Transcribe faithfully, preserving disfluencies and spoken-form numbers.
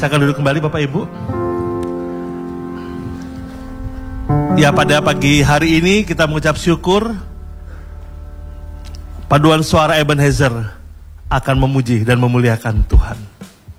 Silakan duduk kembali Bapak Ibu. Ya, pada pagi hari ini kita mengucap syukur paduan suara Ebenezer akan memuji dan memuliakan Tuhan.